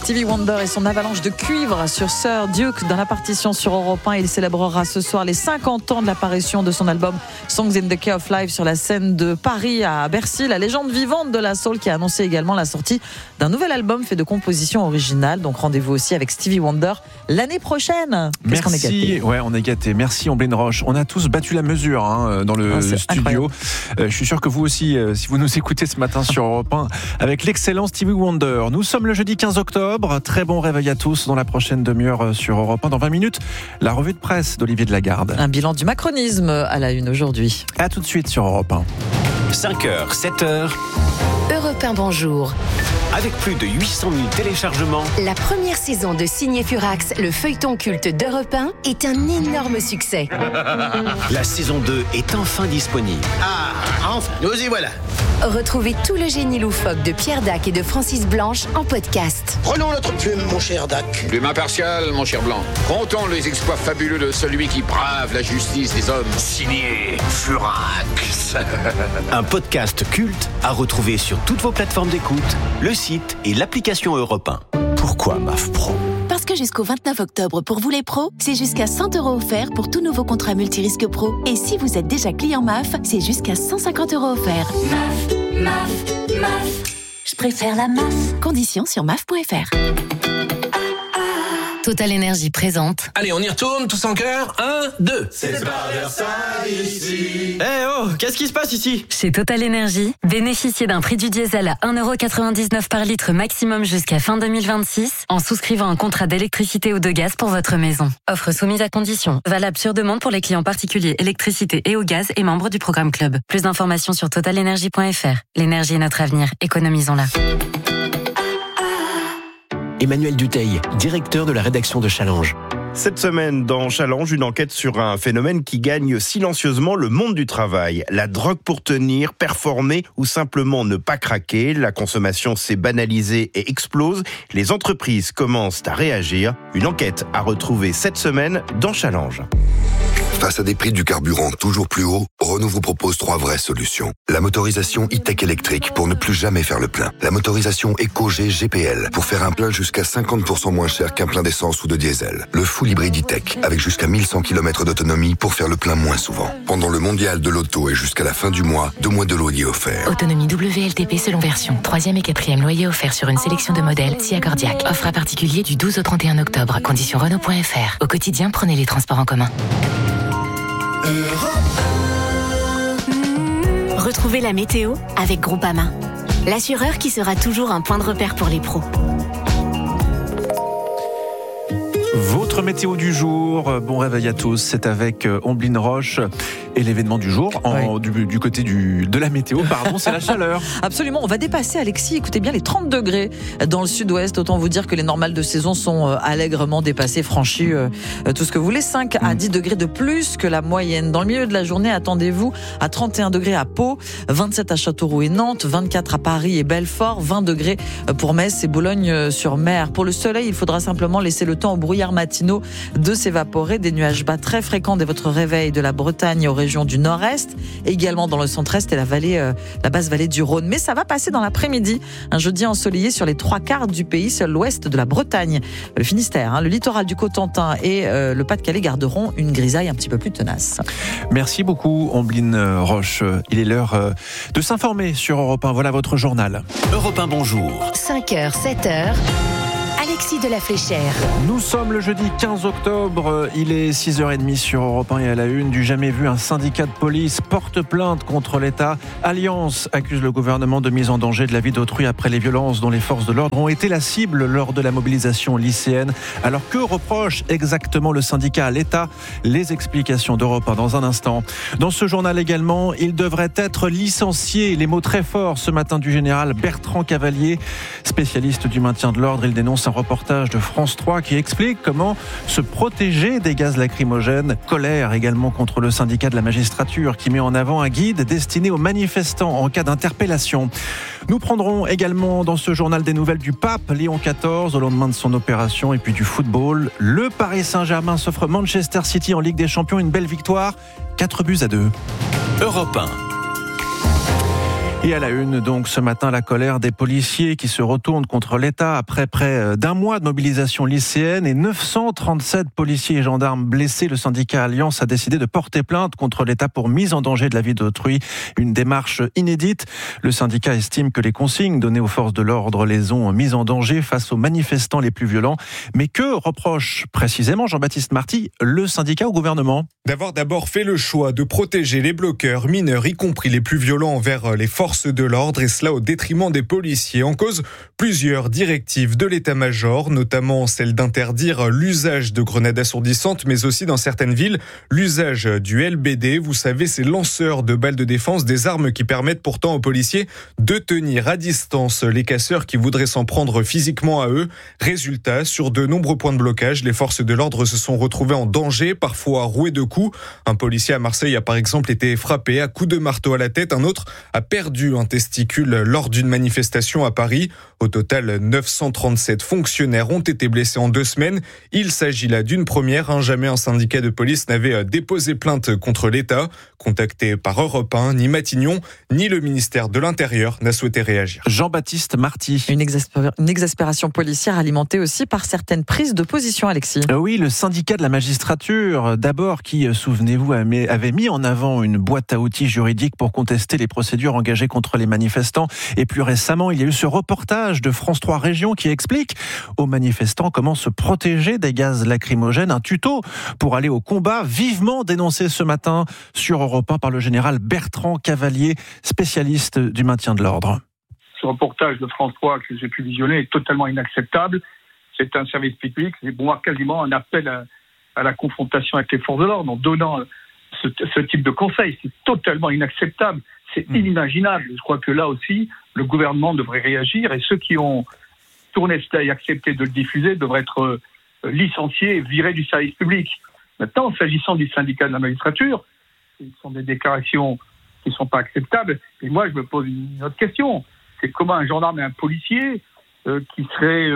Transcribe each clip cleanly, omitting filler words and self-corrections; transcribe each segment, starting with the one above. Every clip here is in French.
Stevie Wonder et son avalanche de cuivre sur Sir Duke dans la partition sur Europe 1. Il célébrera ce soir les 50 ans de l'apparition de son album Songs in the Key of Life sur la scène de Paris à Bercy. La légende vivante de la soul qui a annoncé également la sortie d'un nouvel album fait de compositions originales. Donc rendez-vous aussi avec Stevie Wonder l'année prochaine. Merci. Qu'on est gâtés. Ouais, on est gâtés. Merci Omblin Roche. On a tous battu la mesure dans le studio. Je suis sûr que vous aussi, si vous nous écoutez ce matin sur Europe 1, avec l'excellent Stevie Wonder. Nous sommes le jeudi 15 octobre. Très bon réveil à tous dans la prochaine demi-heure sur Europe 1. Dans 20 minutes, la revue de presse d'Olivier Delagarde. Un bilan du macronisme à la une aujourd'hui. À tout de suite sur Europe 1. 5h, 7h. Europe 1, bonjour. Avec plus de 800 000 téléchargements, La première saison de Signé Furax, le feuilleton culte d'Europe 1, est un énorme succès. la saison 2 est enfin disponible. Ah, enfin, nous y voilà. Retrouvez tout le génie loufoque de Pierre Dac et de Francis Blanche en podcast. Prenons notre plume, mon cher Dac. Plume impartiale, mon cher Blanc. Comptons les exploits fabuleux de celui qui brave la justice des hommes. Signé Furax. Un podcast culte à retrouver sur toutes vos plateformes d'écoute, le site et l'application Europe 1. Pourquoi MAF Pro ? Parce que jusqu'au 29 octobre, pour vous les pros, c'est jusqu'à 100 € offerts pour tout nouveau contrat multirisque pro. Et si vous êtes déjà client MAF, c'est jusqu'à 150 € offerts. MAF. Je préfère la MAF. Conditions sur MAF.fr. Total Énergie présente. Allez, on y retourne, tous en chœur. 1, 2. C'est Versailles ici. Qu'est-ce qui se passe ici ? Chez Total Énergie, bénéficiez d'un prix du diesel à 1,99 € par litre maximum jusqu'à fin 2026 en souscrivant un contrat d'électricité ou de gaz pour votre maison. Offre soumise à conditions. Valable sur demande pour les clients particuliers électricité et au gaz et membres du programme Club. Plus d'informations sur totalenergie.fr. L'énergie est notre avenir. Économisons-la. Emmanuel Dutheil, directeur de la rédaction de Challenge. Cette semaine, dans Challenge, une enquête sur un phénomène qui gagne silencieusement le monde du travail. La drogue pour tenir, performer ou simplement ne pas craquer. La consommation s'est banalisée et explose. Les entreprises commencent à réagir. Une enquête à retrouver cette semaine dans Challenge. Face à des prix du carburant toujours plus hauts, Renault vous propose 3 vraies solutions. La motorisation e-tech électrique pour ne plus jamais faire le plein. La motorisation EcoG GPL pour faire un plein jusqu'à 50% moins cher qu'un plein d'essence ou de diesel. Le full hybride e-tech avec jusqu'à 1100 km d'autonomie pour faire le plein moins souvent. Pendant le mondial de l'auto et jusqu'à la fin du mois, 2 mois de loyer offert. Autonomie WLTP selon version. 3e et 4e loyer offert sur une sélection de modèles si accordiaque. Offre à particulier du 12 au 31 octobre. Conditions Renault.fr. Au quotidien, prenez les transports en commun. Retrouvez la météo avec Groupama, l'assureur qui sera toujours un point de repère pour les pros. Votre météo du jour, bon réveil à tous, c'est avec Omblin Roche et l'événement du jour, du côté de la météo, c'est la chaleur. Absolument, on va dépasser, Alexis, écoutez bien, les 30 degrés dans le sud-ouest. Autant vous dire que les normales de saison sont allègrement dépassées, franchies, tout ce que vous voulez. 5 à 10 degrés de plus que la moyenne. Dans le milieu de la journée, attendez-vous à 31 degrés à Pau, 27 à Châteauroux et Nantes, 24 à Paris et Belfort, 20 degrés pour Metz et Boulogne-sur-Mer. Pour le soleil, il faudra simplement laisser le temps aux brouillards matinaux de s'évaporer. Des nuages bas très fréquents dès votre réveil de la Bretagne aux régions du nord-est, également dans le centre-est et la basse vallée du Rhône. Mais ça va passer dans l'après-midi. Un jeudi ensoleillé sur les 3/4 du pays, seul l'ouest de la Bretagne, le Finistère, le littoral du Cotentin et le Pas-de-Calais garderont une grisaille un petit peu plus tenace. Merci beaucoup, Omblin Roche. Il est l'heure de s'informer sur Europe 1. Voilà votre journal. Europe 1, bonjour. 5h, 7h. Alexis de la Fléchère. Nous sommes le jeudi 15 octobre, il est 6h30 sur Europe 1 et à la une du jamais vu, un syndicat de police porte plainte contre l'État. Alliance accuse le gouvernement de mise en danger de la vie d'autrui après les violences dont les forces de l'ordre ont été la cible lors de la mobilisation lycéenne. Alors que reproche exactement le syndicat à l'État ? Les explications d'Europe 1 dans un instant. Dans ce journal également, il devrait être licencié. Les mots très forts ce matin du général Bertrand Cavalier, spécialiste du maintien de l'ordre. Il dénonce un reportage de France 3 qui explique comment se protéger des gaz lacrymogènes. Colère également contre le syndicat de la magistrature qui met en avant un guide destiné aux manifestants en cas d'interpellation. Nous prendrons également dans ce journal des nouvelles du pape Léon XIV au lendemain de son opération et puis du football. Le Paris Saint-Germain s'offre Manchester City en Ligue des Champions, une belle victoire, 4-2. Europe 1. Et à la une, donc, ce matin, la colère des policiers qui se retournent contre l'État après près d'un mois de mobilisation lycéenne et 937 policiers et gendarmes blessés. Le syndicat Alliance a décidé de porter plainte contre l'État pour mise en danger de la vie d'autrui. Une démarche inédite. Le syndicat estime que les consignes données aux forces de l'ordre les ont mis en danger face aux manifestants les plus violents. Mais que reproche précisément Jean-Baptiste Marty, le syndicat au gouvernement ? D'avoir d'abord fait le choix de protéger les bloqueurs mineurs, y compris les plus violents envers les forces de l'ordre, et cela au détriment des policiers. En cause, plusieurs directives de l'état-major, notamment celle d'interdire l'usage de grenades assourdissantes, mais aussi dans certaines villes, l'usage du LBD. Vous savez, ces lanceurs de balles de défense, des armes qui permettent pourtant aux policiers de tenir à distance les casseurs qui voudraient s'en prendre physiquement à eux. Résultat, sur de nombreux points de blocage, les forces de l'ordre se sont retrouvées en danger, parfois rouées de coups. Un policier à Marseille a par exemple été frappé à coups de marteau à la tête. Un autre a perdu un testicule lors d'une manifestation à Paris. Au total, 937 fonctionnaires ont été blessés en 2 semaines. Il s'agit là d'une première. Jamais un syndicat de police n'avait déposé plainte contre l'État. Contacté par Europe 1, ni Matignon, ni le ministère de l'Intérieur n'a souhaité réagir. Jean-Baptiste Marty. Une exaspération policière alimentée aussi par certaines prises de position, Alexis. Oui, le syndicat de la magistrature, d'abord, qui, souvenez-vous, avait mis en avant une boîte à outils juridique pour contester les procédures engagées contre les manifestants. Et plus récemment, il y a eu ce reportage de France 3 Régions qui explique aux manifestants comment se protéger des gaz lacrymogènes. Un tuto pour aller au combat, vivement dénoncé ce matin sur Europe 1 par le général Bertrand Cavalier, spécialiste du maintien de l'ordre. Ce reportage de France 3 que j'ai pu visionner est totalement inacceptable. C'est un service public, c'est pour moi quasiment un appel à la confrontation avec les forces de l'ordre en donnant ce type de conseils. C'est totalement inacceptable, c'est inimaginable. Je crois que là aussi, le gouvernement devrait réagir et ceux qui ont tourné cela et accepté de le diffuser devraient être licenciés et virés du service public. Maintenant, s'agissant du syndicat de la magistrature, ce sont des déclarations qui ne sont pas acceptables. Et moi, je me pose une autre question. C'est comment un gendarme et un policier qui seraient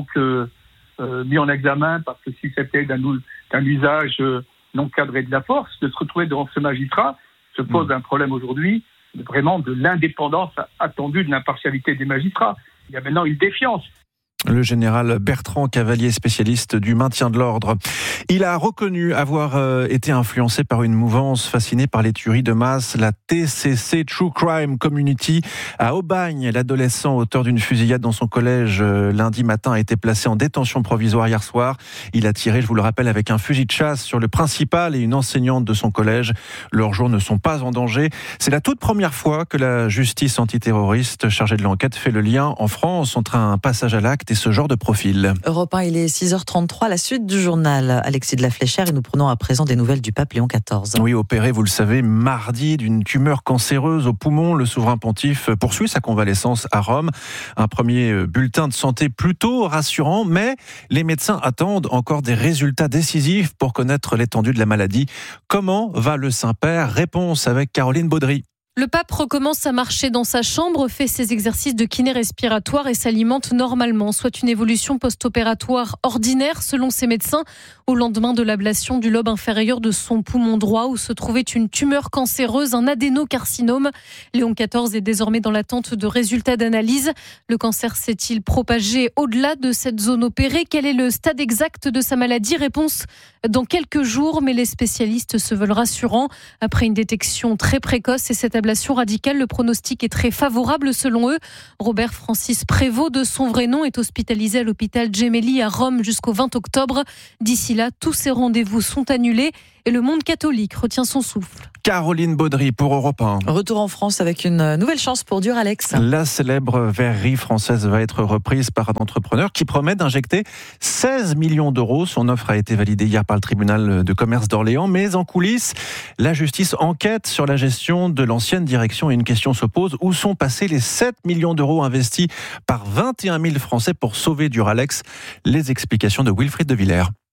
mis en examen parce que susceptibles d'un usage non cadré de la force, de se retrouver devant ce magistrat, se pose un problème aujourd'hui vraiment de l'indépendance attendue de l'impartialité des magistrats. Il y a maintenant une défiance. Le général Bertrand Cavalier, spécialiste du maintien de l'ordre. Il a reconnu avoir été influencé par une mouvance fascinée par les tueries de masse. La TCC True Crime Community à Aubagne, l'adolescent auteur d'une fusillade dans son collège lundi matin a été placé en détention provisoire hier soir. Il a tiré, je vous le rappelle, avec un fusil de chasse sur le principal et une enseignante de son collège. Leurs jours ne sont pas en danger. C'est la toute première fois que la justice antiterroriste chargée de l'enquête fait le lien en France entre un passage à l'acte et ce genre de profil. Europe 1, il est 6h33, la suite du journal. Alexis de la Fléchère, et nous prenons à présent des nouvelles du pape Léon XIV. Oui, opéré, vous le savez, mardi d'une tumeur cancéreuse au poumon, le souverain pontife poursuit sa convalescence à Rome. Un premier bulletin de santé plutôt rassurant, mais les médecins attendent encore des résultats décisifs pour connaître l'étendue de la maladie. Comment va le Saint-Père ? Réponse avec Caroline Baudry. Le pape recommence à marcher dans sa chambre, fait ses exercices de kiné respiratoire et s'alimente normalement, soit une évolution post-opératoire ordinaire selon ses médecins, au lendemain de l'ablation du lobe inférieur de son poumon droit où se trouvait une tumeur cancéreuse, un adénocarcinome. Léon XIV est désormais dans l'attente de résultats d'analyse. Le cancer s'est-il propagé au-delà de cette zone opérée ? Quel est le stade exact de sa maladie ? Réponse dans quelques jours, mais les spécialistes se veulent rassurants. Après une détection très précoce et cette ablation radicale, le pronostic est très favorable selon eux. Robert Francis Prévost, de son vrai nom, est hospitalisé à l'hôpital Gemelli à Rome jusqu'au 20 octobre. D'ici là, tous ces rendez-vous sont annulés et le monde catholique retient son souffle. Caroline Baudry pour Europe 1. Retour en France avec une nouvelle chance pour Duralex. La célèbre verrerie française va être reprise par un entrepreneur qui promet d'injecter 16 millions d'euros. Son offre a été validée hier par le tribunal de commerce d'Orléans. Mais en coulisses, la justice enquête sur la gestion de l'ancienne direction et une question se pose. Où sont passés les 7 millions d'euros investis par 21 000 Français pour sauver Duralex ? Les explications de Wilfried de Villers.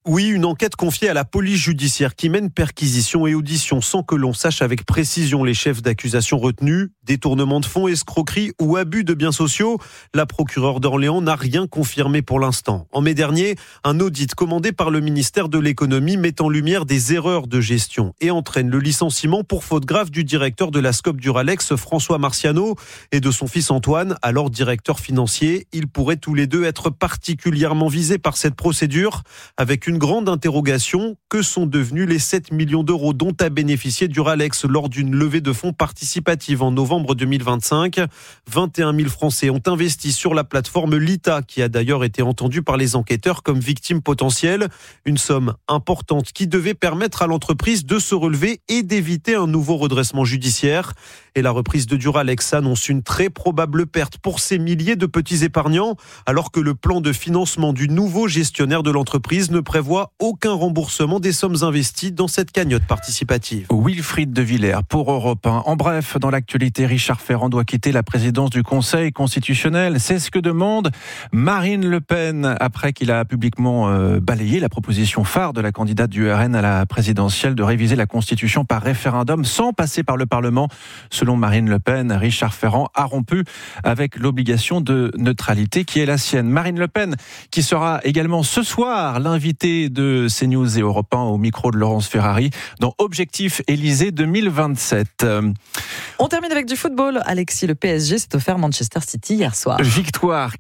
Oui, une enquête confiée à la police judiciaire qui mène perquisition et audition sans que l'on sache avec précision les chefs d'accusation retenus. Détournement de fonds, escroquerie ou abus de biens sociaux. La procureure d'Orléans n'a rien confirmé pour l'instant. En mai dernier, un audit commandé par le ministère de l'économie met en lumière des erreurs de gestion et entraîne le licenciement pour faute grave du directeur de la SCOP Duralex, François Marciano, et de son fils Antoine, alors directeur financier. Ils pourraient tous les deux être particulièrement visés par cette procédure, avec une grande interrogation. Que sont devenus les 7 millions d'euros dont a bénéficié Duralex lors d'une levée de fonds participative en novembre 2025 ? 21 000 Français ont investi sur la plateforme Lita, qui a d'ailleurs été entendue par les enquêteurs comme victime potentielle. Une somme importante qui devait permettre à l'entreprise de se relever et d'éviter un nouveau redressement judiciaire. Et la reprise de Duralex annonce une très probable perte pour ces milliers de petits épargnants, alors que le plan de financement du nouveau gestionnaire de l'entreprise ne prévoit aucun remboursement des sommes investies dans cette cagnotte participative. Wilfried de Villers pour Europe 1. En bref, dans l'actualité, Richard Ferrand doit quitter la présidence du Conseil constitutionnel. C'est ce que demande Marine Le Pen après qu'il a publiquement balayé la proposition phare de la candidate du RN à la présidentielle de réviser la Constitution par référendum sans passer par le Parlement. Selon Marine Le Pen, Richard Ferrand a rompu avec l'obligation de neutralité qui est la sienne. Marine Le Pen qui sera également ce soir l'invitée de CNews et Europe 1 au micro de Laurence Ferrari dans Objectif Élysée 2027. On termine avec du football. Alexis, le PSG s'est offert Manchester City hier soir. Victoire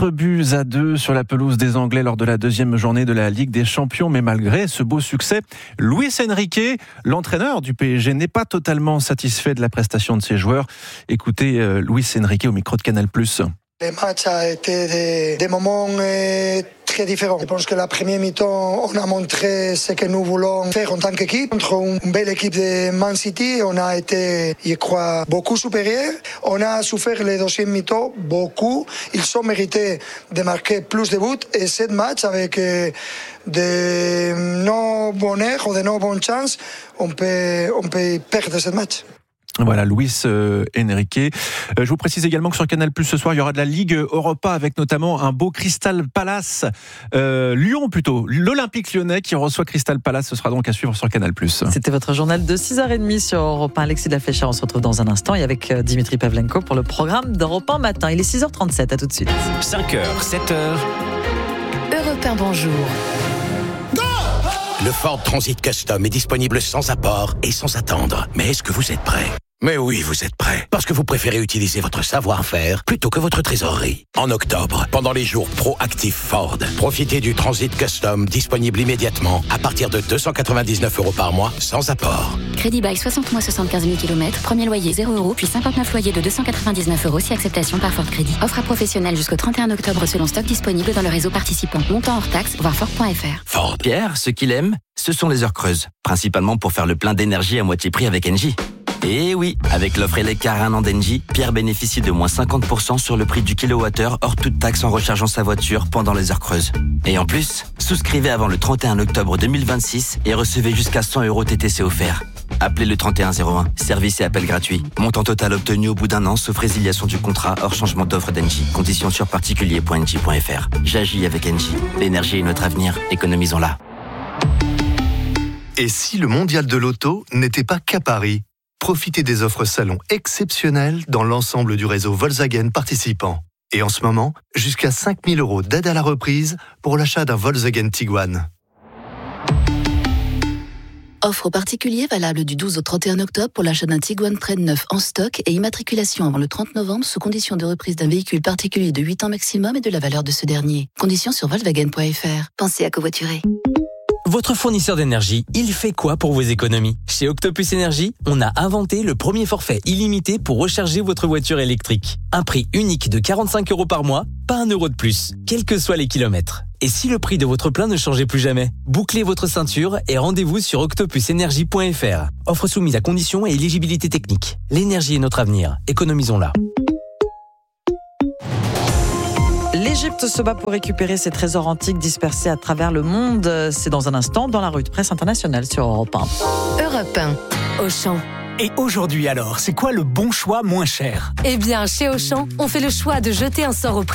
4-2 sur la pelouse des Anglais lors de la deuxième journée de la Ligue des Champions. Mais malgré ce beau succès, Luis Enrique, l'entraîneur du PSG, n'est pas totalement satisfait de la prestation de ses joueurs. Écoutez Luis Enrique au micro de Canal+. Le match a été des moments très différents. Je pense que la première mi-temps, on a montré ce que nous voulons faire en tant qu'équipe. Contre une belle équipe de Man City, on a été, je crois, beaucoup supérieur. On a souffert les deuxième mi-temps, beaucoup. Ils ont mérité de marquer plus de buts. Et ce match, avec de non bonheur ou de non bonnes chances, on peut perdre ce match. Voilà, Luis Enrique. Je vous précise également que sur Canal+, ce soir, il y aura de la Ligue Europa avec notamment un beau Crystal Palace. Lyon plutôt. L'Olympique lyonnais qui reçoit Crystal Palace. Ce sera donc à suivre sur Canal+. C'était votre journal de 6h30 sur Europe 1. Alexis de la Fléchère, on se retrouve dans un instant. Et avec Dimitri Pavlenko pour le programme d'Europe 1 matin. Il est 6h37, à tout de suite. 5h, 7h. Europe 1, bonjour. Le Ford Transit Custom est disponible sans apport et sans attendre. Mais est-ce que vous êtes prêts ? Mais oui, vous êtes prêts. Parce que vous préférez utiliser votre savoir-faire plutôt que votre trésorerie. En octobre, pendant les jours Proactive Ford, profitez du Transit Custom disponible immédiatement à partir de 299 € par mois sans apport. Crédit bail 60 mois 75 000 km, premier loyer 0 €, puis 59 loyers de 299 € si acceptation par Ford Crédit. Offre à professionnels jusqu'au 31 octobre selon stock disponible dans le réseau participant. Montant hors taxe, voir Ford.fr. Ford. Pierre, ce qu'il aime, ce sont les heures creuses. Principalement pour faire le plein d'énergie à moitié prix avec Engie. Et oui, avec l'offre Elecar 1 an d'Engie, Pierre bénéficie de moins 50% sur le prix du kilowattheure hors toute taxe en rechargeant sa voiture pendant les heures creuses. Et en plus, souscrivez avant le 31 octobre 2026 et recevez jusqu'à 100 € TTC offerts. Appelez le 3101, service et appel gratuit. Montant total obtenu au bout d'un an, sauf résiliation du contrat hors changement d'offre d'Engie. Conditions sur particulier.engie.fr. J'agis avec Engie. L'énergie est notre avenir, économisons-la. Et si le mondial de l'auto n'était pas qu'à Paris ? Profitez des offres salon exceptionnelles dans l'ensemble du réseau Volkswagen participant. Et en ce moment, jusqu'à 5 000 € d'aide à la reprise pour l'achat d'un Volkswagen Tiguan. Offre aux particuliers valable du 12 au 31 octobre pour l'achat d'un Tiguan Trend neuf en stock et immatriculation avant le 30 novembre sous condition de reprise d'un véhicule particulier de 8 ans maximum et de la valeur de ce dernier. Conditions sur Volkswagen.fr. Pensez à covoiturer. Votre fournisseur d'énergie, il fait quoi pour vos économies ? Chez Octopus Énergie, on a inventé le premier forfait illimité pour recharger votre voiture électrique. Un prix unique de 45 € par mois, pas 1 € de plus, quels que soient les kilomètres. Et si le prix de votre plein ne changeait plus jamais ? Bouclez votre ceinture et rendez-vous sur octopusenergie.fr. Offre soumise à conditions et éligibilité technique. L'énergie est notre avenir, économisons-la. L'Égypte se bat pour récupérer ses trésors antiques dispersés à travers le monde. C'est dans un instant dans la revue de presse internationale sur Europe 1. Europe 1, Auchan. Et aujourd'hui alors, c'est quoi le bon choix moins cher ? Eh bien, chez Auchan, on fait le choix de jeter un sort au prix